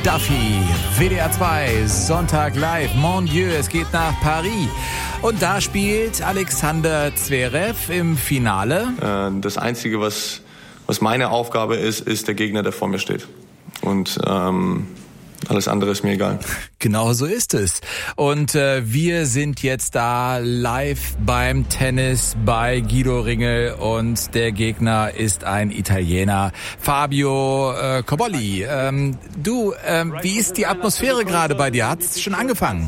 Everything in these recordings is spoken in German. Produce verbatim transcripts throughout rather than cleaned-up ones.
Duffy, W D R zwei, Sonntag live, Mon Dieu, es geht nach Paris. Und da spielt Alexander Zverev im Finale. Das Einzige, was, was meine Aufgabe ist, ist der Gegner, der vor mir steht. Und ähm, alles andere ist mir egal. Genau so ist es. Und äh, wir sind jetzt da live beim Tennis bei Guido Ringel und der Gegner ist ein Italiener, Fabio äh, Cobolli. Ähm, du, ähm, wie ist die Atmosphäre gerade bei dir? Hat's schon angefangen?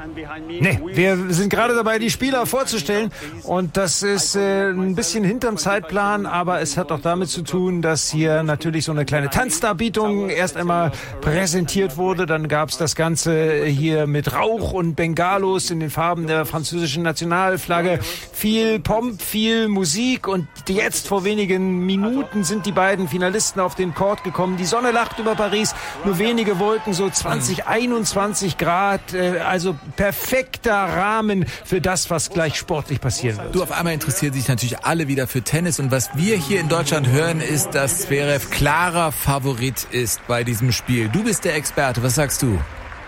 Nee, wir sind gerade dabei, die Spieler vorzustellen und das ist äh, ein bisschen hinterm Zeitplan, aber es hat auch damit zu tun, dass hier natürlich so eine kleine Tanzdarbietung erst einmal präsentiert wurde. Dann gab es das Ganze hier mit Rauch und Bengalos in den Farben der französischen Nationalflagge. Viel Pomp, viel Musik und jetzt vor wenigen Minuten sind die beiden Finalisten auf den Court gekommen. Die Sonne lacht über Paris, nur wenige Wolken, so zwanzig, einundzwanzig Grad, äh, also perfekter Rahmen für das, was gleich sportlich passieren wird. Du, auf einmal interessieren sich natürlich alle wieder für Tennis und was wir hier in Deutschland hören, ist, dass Zverev klarer Favorit ist bei diesem Spiel. Du bist der Experte, was sagst du?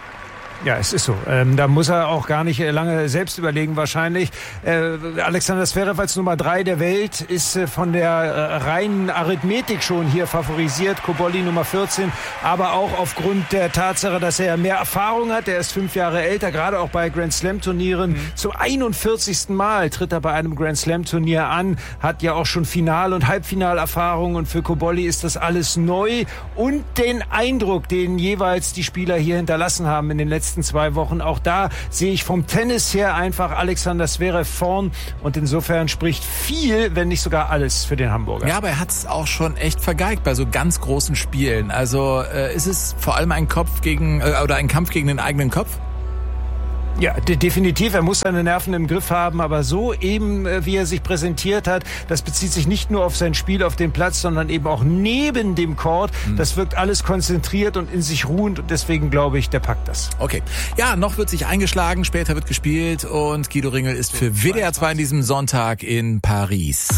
Ja, es ist so. Ähm, da muss er auch gar nicht lange selbst überlegen wahrscheinlich. Äh, Alexander Zverev als Nummer drei der Welt ist äh, von der äh, reinen Arithmetik schon hier favorisiert. Cobolli Nummer vierzehn, aber auch aufgrund der Tatsache, dass er mehr Erfahrung hat. Er ist fünf Jahre älter, gerade auch bei Grand Slam Turnieren. Mhm. Zum einundvierzigsten Mal tritt er bei einem Grand Slam Turnier an, hat ja auch schon Final- und Halbfinalerfahrung und für Cobolli ist das alles neu und den Eindruck, den jeweils die Spieler hier hinterlassen haben in den letzten zwei Wochen. Auch da sehe ich vom Tennis her einfach Alexander Zverev vorn und insofern spricht viel, wenn nicht sogar alles für den Hamburger. Ja, aber er hat es auch schon echt vergeigt bei so ganz großen Spielen. Also äh, ist es vor allem ein Kopf gegen äh, oder ein Kampf gegen den eigenen Kopf? Ja, de- definitiv. Er muss seine Nerven im Griff haben, aber so eben, äh, wie er sich präsentiert hat, das bezieht sich nicht nur auf sein Spiel auf dem Platz, sondern eben auch neben dem Court. Mhm. Das wirkt alles konzentriert und in sich ruhend und deswegen glaube ich, der packt das. Okay. Ja, noch wird sich eingeschlagen, später wird gespielt und Guido Ringel ist für W D R zwei an diesem Sonntag in Paris.